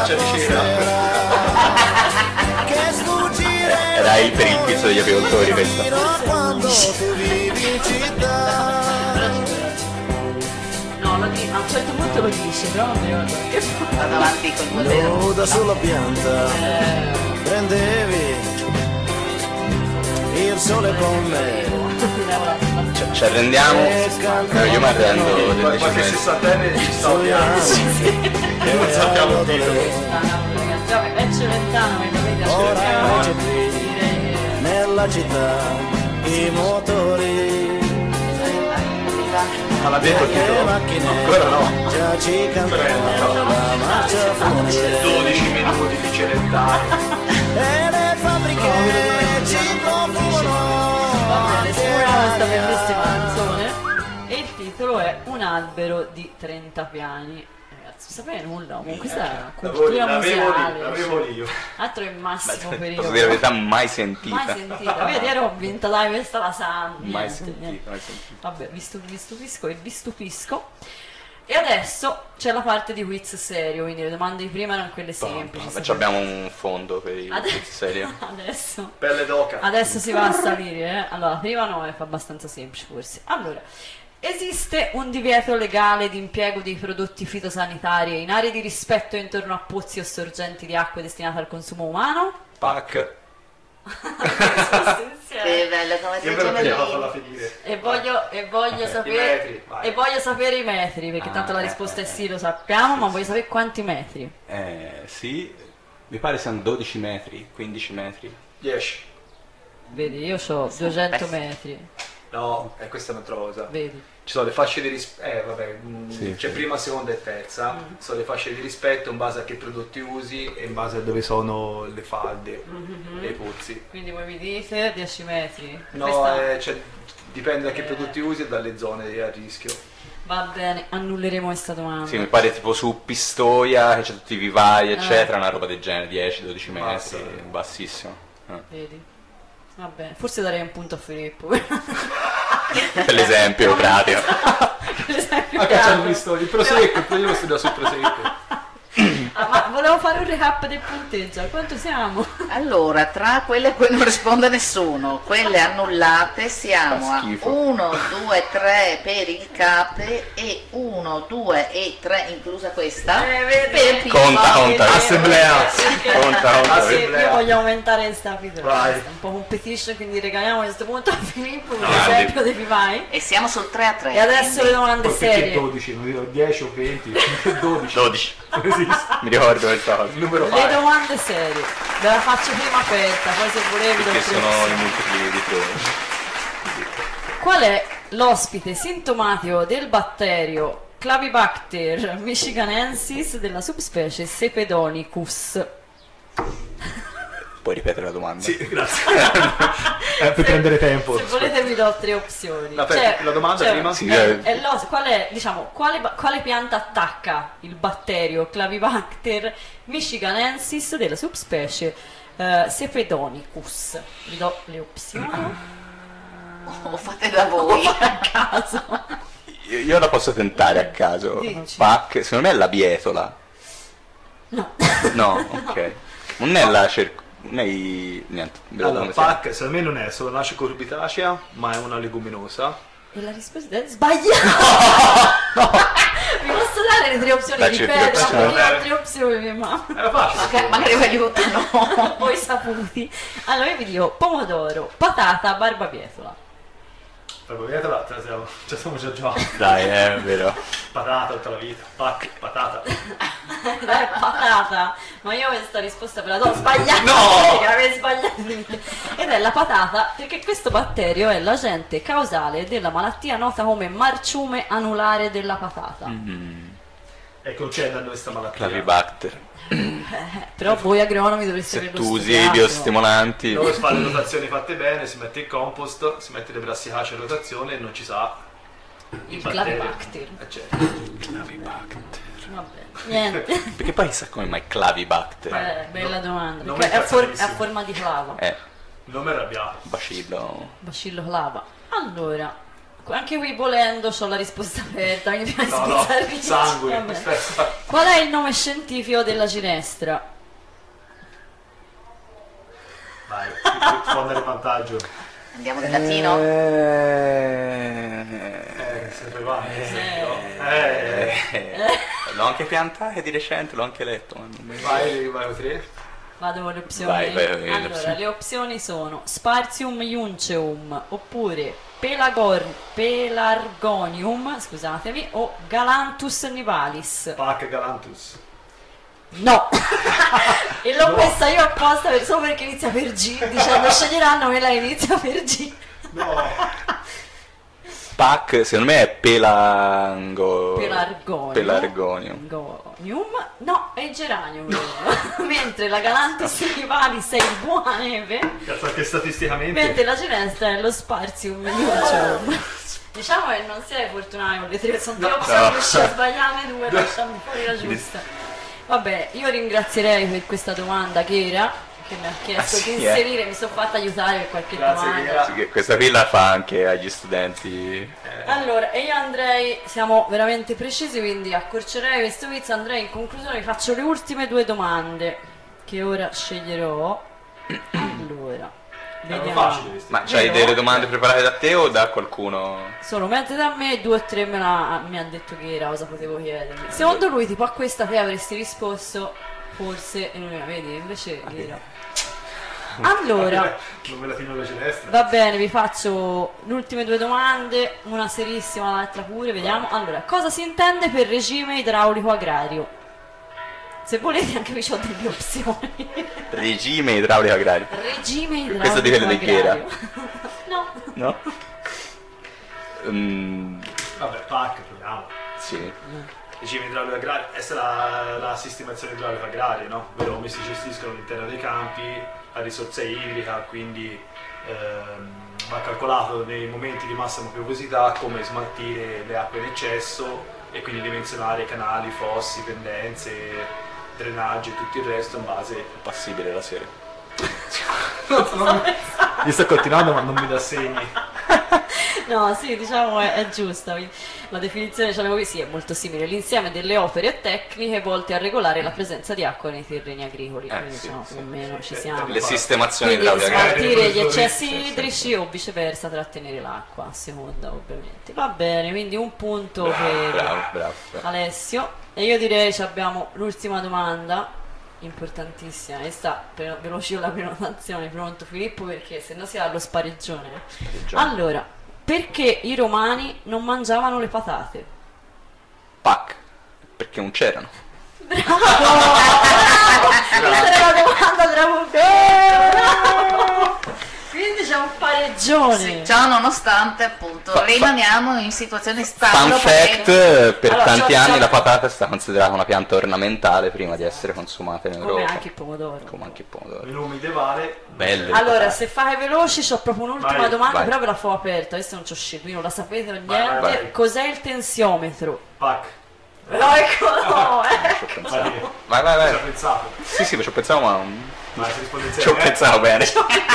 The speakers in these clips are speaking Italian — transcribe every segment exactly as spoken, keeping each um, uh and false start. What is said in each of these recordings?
faccia di cera. Era il per il quiz degli agricoltori questa. No, lo dico, a un certo punto lo dice, però non mi ricordo che fa. Vado avanti col modello. Nuda sulla pianta, prendevi il sole con me. Ci, ci arrendiamo? Eh, io mi arrendo del Qualche decimale. sessantenne ci sta odiando. E non sappiamo il titolo. È Celentano, mi capite? Ora c'è Cerchiamo qui di dire... nella città i motori, Ma l'ha detto il le titolo? macchine Ancora no. già ci cantano la marcia funebre dodici minuti di Celentano. e le fabbriche ci profumano Sicura questa bellissima canzone e il titolo è Un albero di trenta piani. Ragazzi, non sapete nulla, comunque questa è una cultura L'avevo museale. lì, l'avevo lì io. Altro è il massimo periodo. Posso dire la verità, mai sentita. Mai sentita. Vedi, ero convinta, dai, questa la sa. Mai Niente, sentita, niente. mai sentita. Vabbè, vi, stu- vi stupisco e vi stupisco. E adesso c'è la parte di quiz serio, quindi le domande di prima erano quelle semplici. Facci abbiamo un fondo per i Ade- quiz serio. Adesso, Pelle d'oca. adesso si va a salire, eh? Allora, la prima no, è abbastanza semplice forse. Allora, esiste un divieto legale di impiego di prodotti fitosanitari in aree di rispetto intorno a pozzi o sorgenti di acque destinate al consumo umano? Pac. Risposte insieme. Che bello, come Io sei però vogliamo farla gemelli. finire. E voglio, e voglio sapere metri, vai. e voglio sapere i metri, perché Ah, tanto la eh, risposta eh, è sì, lo sappiamo, ma voglio sapere quanti metri. Eh, sì, mi pare siano dodici metri, quindici metri. dieci. Vedi, io ho duecento metri, No, e questa è un'altra cosa. vedi. Ci sono le fasce di rispetto, eh vabbè, mh, Sì, c'è sì. prima, seconda e terza, Mm. sono le fasce di rispetto in base a che prodotti usi e in base a dove sono le falde Mhm. e i pozzi. Quindi voi mi dite dieci metri. No, Questa- eh, cioè, dipende da che Eh. prodotti usi e dalle zone a rischio. Va bene, annulleremo questa domanda. Sì, mi pare tipo su Pistoia, che c'è tutti i vivai, Eh. eccetera, una roba del genere, dieci dodici Basta. metri, bassissimo. Eh. Vedi? Va bene, forse darei un punto a Filippo. Per l'esempio pratico. Per esempio, Ah, caccia il bravo. visto, il prosecco, il primo studio sul prosecco. Ah, ma volevo fare un recap del punteggio, a quanto siamo? Allora, tra quelle a cui non risponde nessuno, quelle annullate, siamo Fa a schifo. uno, due, tre per il Cape e uno, due e tre, inclusa questa, Eh, vedi? per Pippo. Conta, conta. Assemblea. Conta, conta. Sì, Assemblea. io voglio aumentare questa fiducia, Vai. un po' competition, quindi regaliamo questo punto a Filippo per No, esempio dei vivai. E siamo sul tre a tre. E adesso le domande Poi perché serie. dodici? Non dico dieci o venti, dodici. dodici. Non esiste. Mi ricordo questa cosa. Il numero Le pari. domande serie. Ve la faccio prima aperta, poi se volevi Che lo sono prendo. i multipli di tre. Qual è l'ospite sintomatico del batterio Clavibacter michiganensis della subspecie Sepedonicus? Puoi ripetere la domanda? Sì, grazie. Eh, per prendere tempo. Se volete vi do tre opzioni. La, la domanda prima? Sì, è- eh. è l'os- qual è, diciamo, quale, ba- quale pianta attacca il batterio Clavibacter michiganensis della subspecie eh, Sepedonicus? Vi do le opzioni. O fate da voi. A caso. Io, io la posso tentare a caso. Dici. Pac, secondo me è la bietola. No. No, ok. Non è la cerco. Non è i... niente. ve lo Allora, dico come P A C secondo me non è solo nasce curbitacea, ma è una leguminosa. E la risposta è sbagliata. Vi posso dare le tre opzioni? Dacci le tre Ripeto, opzioni. perché ho tre opzioni, ma Era facile. Magari, magari vi aiutano. voi saputi. Allora io vi dico pomodoro, patata, barbabietola. Proprio via, tra l'altro, siamo, ci siamo già già. si- Dai, è vero. Patata tutta la vita. P A C, patata. È patata, ma io questa risposta ve la do sbagliata. No! Perché l'avete sbagliata. Ed è la patata perché questo batterio è l'agente causale della malattia nota come marciume anulare della patata. Mm, E concedendo questa malattia. Clavibacter. Eh, però voi agronomi dovreste Se averlo tu usi i studiato. biostimolanti. Dove si fa le rotazioni fatte bene, si mette il compost, si mette le brassicacee in rotazione e non ci sa Il batteri. Clavibacter. Eh, certo. Clavibacter. Vabbè, niente. Perché poi chissà come mai Clavibacter? Eh, bella domanda. non Perché mi è, for- è a incazzatissimo. forma di clava. Eh, Il nome è arrabbiato. bacillo. Bacillo clava. Allora, anche qui volendo c'ho la risposta aperta, mi piace No, no, sbizzarrirci. sangue. Vabbè. Aspetta. Qual è il nome scientifico della ginestra? Vai, può andare in vantaggio. Andiamo di latino. Eh, Eh, sempre va. Eh. Eh. eh, l'ho anche piantato di recente, l'ho anche letto. Ma non mi... Vai, vai, tre. Vado con le opzioni. Vai, vai, vai, le allora, opzioni. le opzioni sono Spartium iunceum oppure Pelagor- Pelargonium, scusatemi, o Galanthus nivalis. Pac Galanthus. No! E l'ho No. messa io apposta per- solo perché inizia per G, dicendo sceglieranno quella che inizia per G. No. Pac, secondo me è Pelango... Pelargonium. Pelargonium. Gonium. No, è il geranio quello. Mentre la Galanthus nivalis è il buona neve, Cazzo, anche statisticamente. mentre la ginestra è lo Spartium iunceum. Diciamo che non siete fortunati con le tre, sono tre No. opzioni, No. riuscite a sbagliarne due, lasciando fuori la giusta. Vabbè, io ringrazierei per questa domanda Chiera, che mi ha chiesto Ah, sì, di eh. inserire, mi sono fatta aiutare per qualche Grazie, domanda. Chiera. Sì, che questa qui la fa anche agli studenti. Allora, e io andrei, siamo veramente precisi, quindi accorcerei questo quiz, andrei in conclusione, vi faccio le ultime due domande, che ora sceglierò. Allora, Erano vediamo. facili questi. Ma c'hai Vero? delle domande preparate da te o da qualcuno? Sono mezze da me e due o tre me la, mi ha detto che era cosa potevo chiedermi. Secondo lui, tipo a questa te avresti risposto, forse, e lui, vedi, invece era. Allora, Non me la fino alla ginestra. va bene, vi faccio le ultime due domande, una serissima, l'altra pure, vediamo. Allora, cosa si intende per regime idraulico agrario? Se volete anche qui ho delle opzioni. Regime idraulico agrario. Regime idraulico Questo dipende da chi era. agrario. No. No? Mm, Vabbè, Pac, proviamo. sì. Regime idraulico agrario, questa è la, la sistemazione idraulica agraria, no? Ovvero come si gestiscono all'interno dei campi la risorsa idrica, quindi ehm, va calcolato nei momenti di massima piovosità come smaltire le acque in eccesso e quindi dimensionare canali, fossi, pendenze, drenaggi e tutto il resto in base. Passibile la sera. Io sto continuando ma non mi dà segni. No, sì, diciamo è, è giusta. La definizione, ce l'avevo qui, sì, è molto simile. L'insieme delle opere tecniche volte a regolare la presenza di acqua nei terreni agricoli. Eh, Quindi sì, diciamo, sì, più o meno sì, ci sì. siamo. Le sistemazioni Quindi idrauliche agrarie. smaltire gli Sì, eccessi sì, sì. idrici o viceversa trattenere l'acqua, a seconda ovviamente. Va bene, quindi un punto per Bravo, bravo, bravo. Alessio. E io direi che abbiamo l'ultima domanda, importantissima. Questa pre- veloce la prenotazione, pronto Filippo, perché se no si ha lo spareggione. Allora, perché i romani non mangiavano le patate? Pac, perché non c'erano. Questa era la domanda troppo bella. Quindi c'è un pareggione. Sì, ciò nonostante, appunto, rimaniamo in situazione stabile. Fun fact, per Allora, tanti c'ho- anni c'ho- la patata è stata considerata una pianta ornamentale prima di essere consumata in Come Europa. anche il pomodoro. Come anche il pomodoro. Menù medievale. Belle. Allora, patate. se fate veloci, c'ho proprio un'ultima Vai, domanda, vai. però ve la fo aperta, adesso non c'ho scelto, quindi non la sapete o niente. Vai, vai, vai. Cos'è il tensiometro? Pac. No, ecco, no, eh. Ci ho pensato. Vai, Vai, vai, Ci ho vai. pensato. Sì, sì, ci ho pensato, ma non- Vai, si risponde ci ho insieme. eh? pensato bene.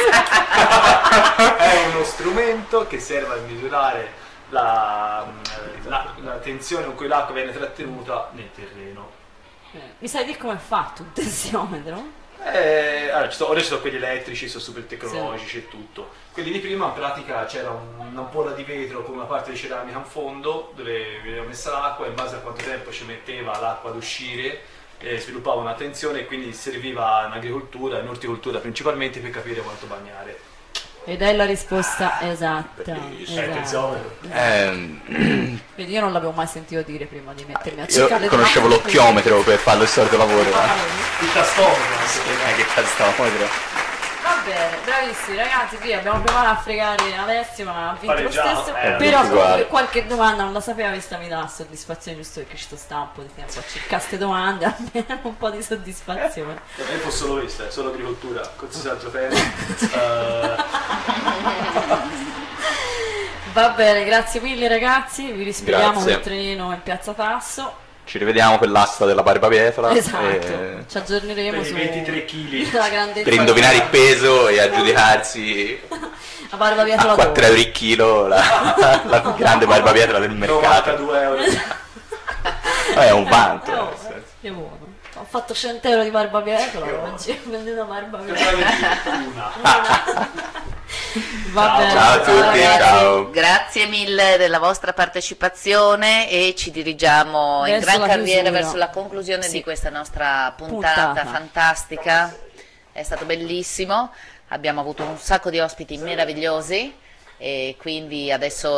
È uno strumento che serve a misurare la, la- la tensione con cui l'acqua viene trattenuta nel terreno. Eh, Mi sai dire come è fatto un tensiometro? Eh, allora, ci sono, ora ci sono quelli elettrici, sono super tecnologici e tutto. Quelli di prima in pratica c'era un- un'ampolla di vetro con una parte di ceramica in fondo dove veniva messa l'acqua e in base a quanto tempo ci metteva l'acqua ad uscire eh, sviluppava una tensione e quindi serviva in agricoltura, in orticoltura principalmente per capire quanto bagnare. Ed è la risposta esatta. Bellissimo. Eh, esatto. tensiometro. Ehm, Vedi, io non l'avevo mai sentito dire prima di mettermi a io cercare le conoscevo domande. l'occhiometro per fare il solito lavoro. Ah, ma- vedi? Il tastometro anche. Eh, che tastometro. Va bene, bravissimi ragazzi, qui abbiamo provato a fregare Alessio, ma ha vinto lo Pareggiamo, stesso. eh, Però tutti uguali. qualche domanda non la sapeva, questa mi dà soddisfazione, giusto perché ci sto sta un po' di tempo a cercare queste domande, almeno un po' di soddisfazione. Per me fosse solo questa, è solo agricoltura, qualsiasi altro tema. Eh, Va bene, grazie mille ragazzi, vi rispediamo Grazie. col trenino in Piazza Tasso. Ci rivediamo per l'asta della barbabietola. Esatto, e- ci aggiorneremo per i su ventitré chili. la grandezza per indovinare il peso e aggiudicarsi. La barbabietola a quattro euro il chilo, la, la più grande barbabietola del mercato. novantadue euro. È un vanto. Oh, eh. che buono. Ho fatto cento euro di barbabietola oggi, ho venduto barbabietola. Una. Va bene. Ciao a tutti, Ragazzi, ciao. grazie mille della vostra partecipazione e ci dirigiamo in Verso gran la carriera chiusura. verso la conclusione Sì. di questa nostra puntata, Puntata. fantastica. È stato bellissimo, abbiamo avuto un sacco di ospiti meravigliosi e quindi adesso